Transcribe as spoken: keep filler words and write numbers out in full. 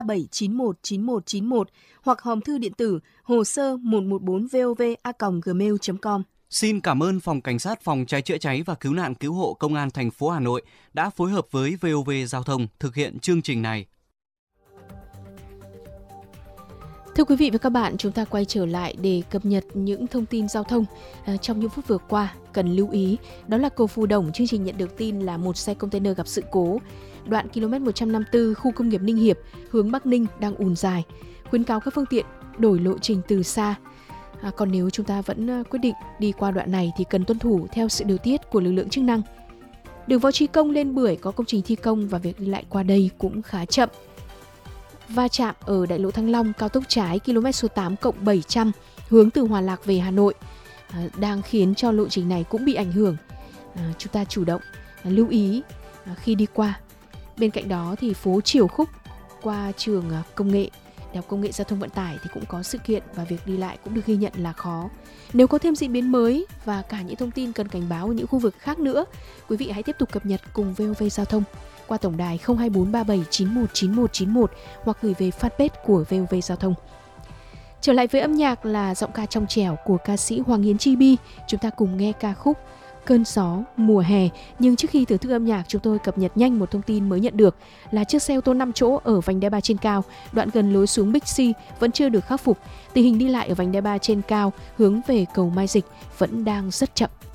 bảy chín một chín một chín một hoặc hòm thư điện tử hồ sơ một một bốn vov a còng gmail chấm com. Xin cảm ơn Phòng Cảnh sát Phòng cháy chữa cháy và Cứu nạn Cứu hộ Công an thành phố Hà Nội đã phối hợp với vê o vê Giao thông thực hiện chương trình này. Thưa quý vị và các bạn, chúng ta quay trở lại để cập nhật những thông tin giao thông à, trong những phút vừa qua. Cần lưu ý, đó là cầu Phù Đồng, chương trình nhận được tin là một xe container gặp sự cố. Đoạn km một trăm năm mươi tư, khu công nghiệp Ninh Hiệp, hướng Bắc Ninh đang ùn dài. Khuyến cáo các phương tiện đổi lộ trình từ xa. À, còn nếu chúng ta vẫn quyết định đi qua đoạn này thì cần tuân thủ theo sự điều tiết của lực lượng chức năng. Đường Võ Trí Công lên Bưởi có công trình thi công và việc đi lại qua đây cũng khá chậm. Va chạm ở đại lộ Thăng Long, cao tốc trái km số tám cộng bảy trăm hướng từ Hòa Lạc về Hà Nội à, đang khiến cho lộ trình này cũng bị ảnh hưởng. À, chúng ta chủ động à, lưu ý à, khi đi qua. Bên cạnh đó thì phố Triều Khúc qua trường à, công nghệ, Đại học Công nghệ Giao thông Vận tải thì cũng có sự kiện và việc đi lại cũng được ghi nhận là khó. Nếu có thêm diễn biến mới và cả những thông tin cần cảnh báo ở những khu vực khác nữa, quý vị hãy tiếp tục cập nhật cùng vê o vê Giao thông qua tổng đài không hai bốn ba bảy chín một chín một chín một hoặc gửi về fanpage của vê o vê Giao thông. Trở lại với âm nhạc là giọng ca trong trẻo của ca sĩ Hoàng Yến Chibi. Chúng ta cùng nghe ca khúc Cơn gió mùa hè. Nhưng trước khi thưởng thức âm nhạc, chúng tôi cập nhật nhanh một thông tin mới nhận được là chiếc xe ô tô năm chỗ ở vành đai ba trên cao, đoạn gần lối xuống Bixi vẫn chưa được khắc phục. Tình hình đi lại ở vành đai ba trên cao hướng về cầu Mai Dịch vẫn đang rất chậm.